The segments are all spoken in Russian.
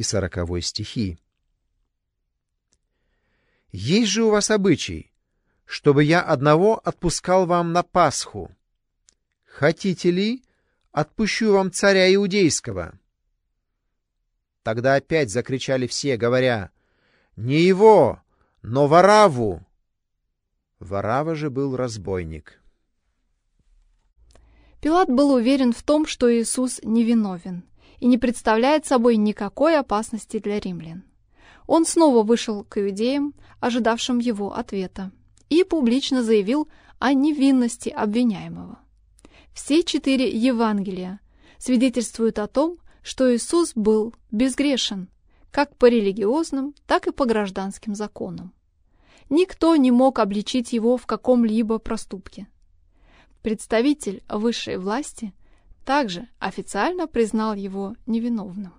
и 40 стихи. «Есть же у вас обычай, чтобы я одного отпускал вам на Пасху. Хотите ли, отпущу вам царя Иудейского?» Тогда опять закричали все, говоря: «Не его, но Варавву!» Варавва же был разбойник. Пилат был уверен в том, что Иисус невиновен и не представляет собой никакой опасности для римлян. Он снова вышел к иудеям, ожидавшим его ответа, и публично заявил о невинности обвиняемого. Все 4 Евангелия свидетельствуют о том, что Иисус был безгрешен, как по религиозным, так и по гражданским законам. Никто не мог обличить его в каком-либо проступке. Представитель высшей власти также официально признал его невиновным.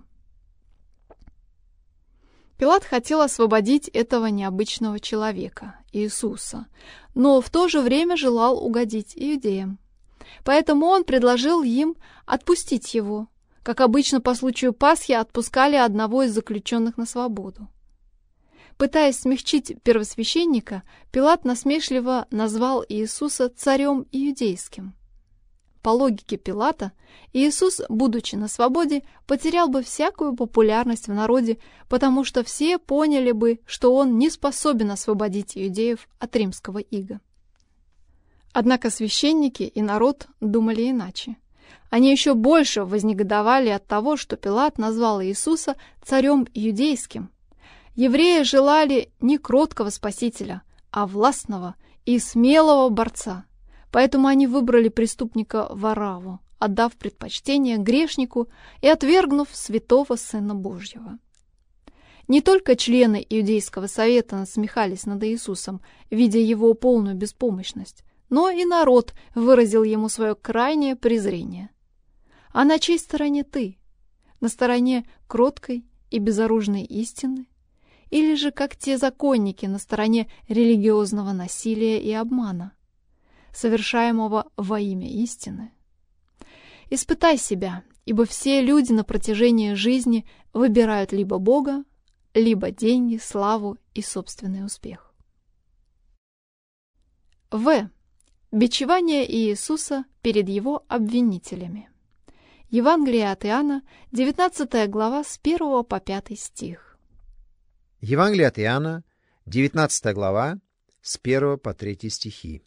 Пилат хотел освободить этого необычного человека, Иисуса, но в то же время желал угодить иудеям. Поэтому он предложил им отпустить его, как обычно по случаю Пасхи отпускали одного из заключенных на свободу. Пытаясь смягчить первосвященника, Пилат насмешливо назвал Иисуса царем иудейским. По логике Пилата, Иисус, будучи на свободе, потерял бы всякую популярность в народе, потому что все поняли бы, что он не способен освободить иудеев от римского ига. Однако священники и народ думали иначе. Они еще больше вознегодовали от того, что Пилат назвал Иисуса царем иудейским. Евреи желали не кроткого спасителя, а властного и смелого борца. Поэтому они выбрали преступника Варавву, отдав предпочтение грешнику и отвергнув святого Сына Божьего. Не только члены Иудейского совета насмехались над Иисусом, видя его полную беспомощность, но и народ выразил ему свое крайнее презрение. А на чьей стороне ты? На стороне кроткой и безоружной истины? Или же, как те законники, на стороне религиозного насилия и обмана, совершаемого во имя истины? Испытай себя, ибо все люди на протяжении жизни выбирают либо Бога, либо деньги, славу и собственный успех. В. Бичевание Иисуса перед его обвинителями. Евангелие от Иоанна, 19 глава, с 1 по 5 стих. Евангелие от Иоанна, 19 глава, с 1 по 3 стихи.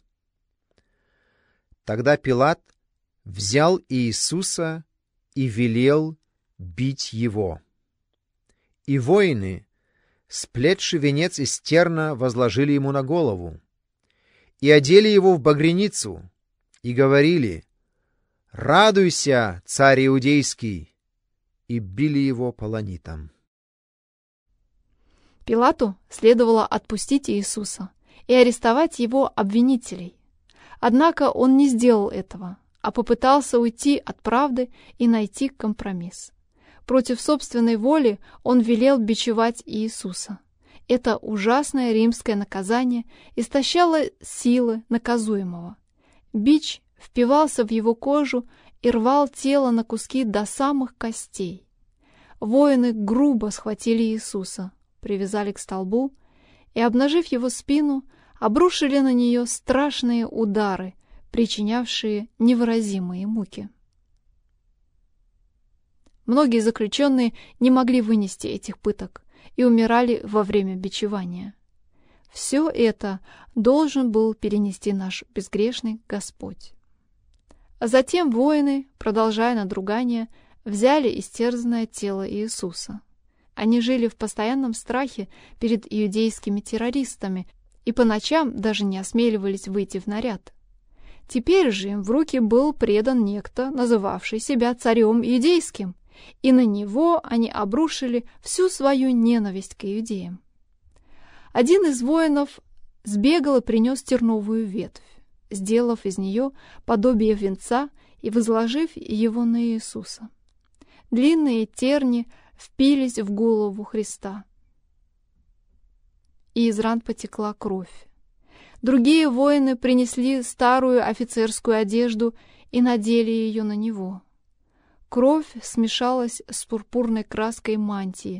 Тогда Пилат взял Иисуса и велел бить его. И воины, сплетши венец из терна, возложили ему на голову, и одели его в багряницу, и говорили: «Радуйся, царь иудейский!» и били его полонитом. Пилату следовало отпустить Иисуса и арестовать его обвинителей. Однако он не сделал этого, а попытался уйти от правды и найти компромисс. Против собственной воли он велел бичевать Иисуса. Это ужасное римское наказание истощало силы наказуемого. Бич впивался в его кожу и рвал тело на куски до самых костей. Воины грубо схватили Иисуса, привязали к столбу и, обнажив его спину, обрушили на нее страшные удары, причинявшие невыразимые муки. Многие заключенные не могли вынести этих пыток и умирали во время бичевания. Все это должен был перенести наш безгрешный Господь. А затем воины, продолжая надругание, взяли истерзанное тело Иисуса. Они жили в постоянном страхе перед иудейскими террористами и по ночам даже не осмеливались выйти в наряд. Теперь же им в руки был предан некто, называвший себя царем иудейским, и на него они обрушили всю свою ненависть к иудеям. Один из воинов сбегал и принес терновую ветвь, сделав из нее подобие венца и возложив его на Иисуса. Длинные терни впились в голову Христа, и из ран потекла кровь. Другие воины принесли старую офицерскую одежду и надели ее на него. Кровь смешалась с пурпурной краской мантии,